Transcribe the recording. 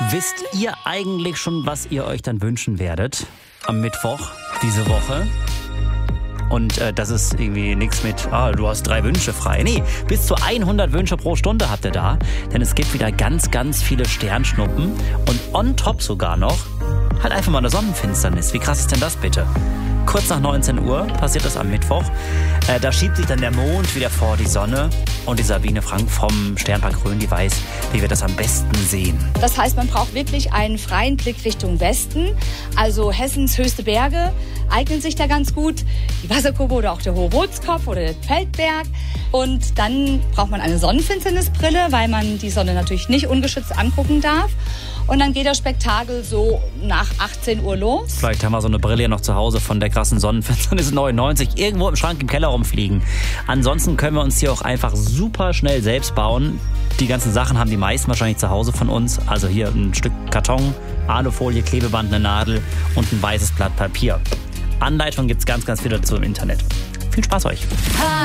Wisst ihr eigentlich schon, was ihr euch dann wünschen werdet am Mittwoch diese Woche? Und das ist irgendwie nichts mit, du hast 3 Wünsche frei. Nee, bis zu 100 Wünsche pro Stunde habt ihr da. Denn es gibt wieder ganz, ganz viele Sternschnuppen. Und on top sogar noch, halt einfach mal eine Sonnenfinsternis. Wie krass ist denn das bitte? Kurz nach 19 Uhr passiert das am Mittwoch. Da schiebt sich dann der Mond wieder vor die Sonne. Und die Sabine Frank vom Sternpark Rhön, die weiß, wie wir das am besten sehen. Das heißt, man braucht wirklich einen freien Blick Richtung Westen. Also Hessens höchste Berge eignen sich da ganz gut. Die Wasserkuppe oder auch der Hohe Rotskopf oder der Feldberg. Und dann braucht man eine Sonnenfinsternisbrille, weil man die Sonne natürlich nicht ungeschützt angucken darf. Und dann geht das Spektakel so nach 18 Uhr los. Vielleicht haben wir so eine Brille ja noch zu Hause von der krassen Sonnenfinsternis 99 irgendwo im Schrank im Keller rumfliegen. Ansonsten können wir uns hier auch einfach super schnell selbst bauen. Die ganzen Sachen haben die meisten wahrscheinlich zu Hause von uns. Also hier ein Stück Karton, Alufolie, Klebeband, eine Nadel und ein weißes Blatt Papier. Anleitungen gibt's ganz, ganz viel dazu im Internet. Viel Spaß euch!